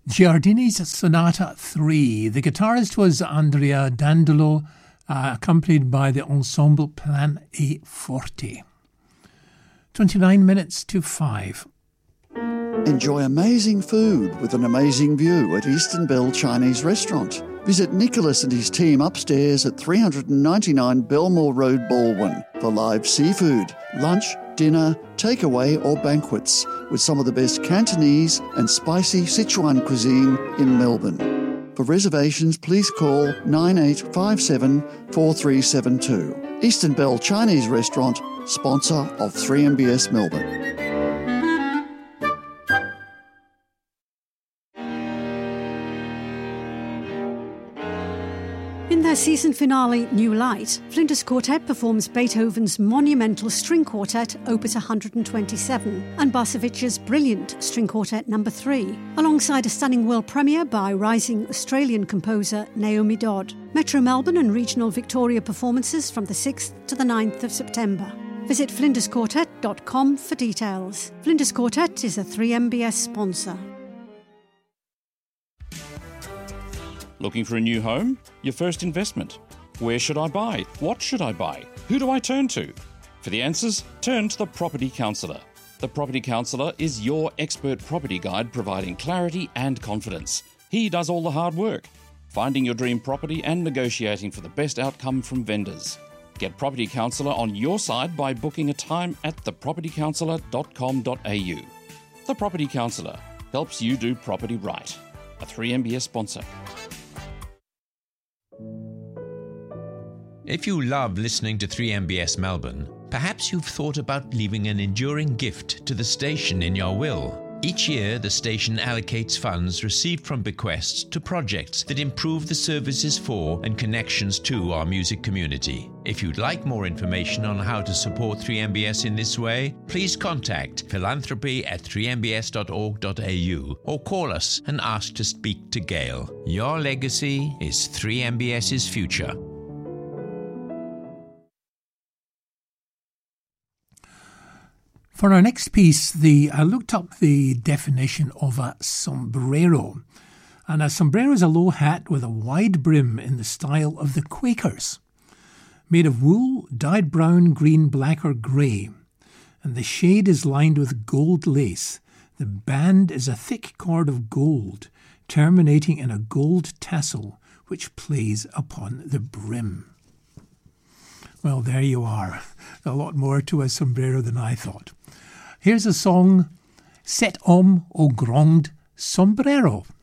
Giardini's Sonata 3. The guitarist was Andrea Dandolo, accompanied by the ensemble Plan A Forte. 29 minutes to 5. Enjoy amazing food with an amazing view at Eastern Bell Chinese Restaurant. Visit Nicholas and his team upstairs at 399 Belmore Road, Baldwin for live seafood, lunch, dinner, takeaway or banquets with some of the best Cantonese and spicy Sichuan cuisine in Melbourne. For reservations, please call 9857 4372. Eastern Bell Chinese Restaurant, sponsor of 3MBS Melbourne. In their season finale, New Light, Flinders Quartet performs Beethoven's monumental string quartet, Opus 127, and Barsevich's brilliant string quartet No. 3, alongside a stunning world premiere by rising Australian composer Naomi Dodd. Metro Melbourne and regional Victoria performances from the 6th to the 9th of September. Visit flindersquartet.com for details. Flinders Quartet is a 3MBS sponsor. Looking for a new home? Your first investment? Where should I buy? What should I buy? Who do I turn to? For the answers, turn to the Property Counsellor. The Property Counsellor is your expert property guide providing clarity and confidence. He does all the hard work, finding your dream property and negotiating for the best outcome from vendors. Get Property Counsellor on your side by booking a time at thepropertycounsellor.com.au. The Property Counsellor helps you do property right. A 3MBS sponsor. If you love listening to 3MBS Melbourne, perhaps you've thought about leaving an enduring gift to the station in your will. Each year, the station allocates funds received from bequests to projects that improve the services for and connections to our music community. If you'd like more information on how to support 3MBS in this way, please contact philanthropy@3mbs.org.au or call us and ask to speak to Gail. Your legacy is 3MBS's future. For our next piece, I looked up the definition of a sombrero. And a sombrero is a low hat with a wide brim in the style of the Quakers. Made of wool, dyed brown, green, black or grey. And the shade is lined with gold lace. The band is a thick cord of gold, terminating in a gold tassel, which plays upon the brim. Well, there you are. A lot more to a sombrero than I thought. Here's a song, Cet homme au grand sombrero.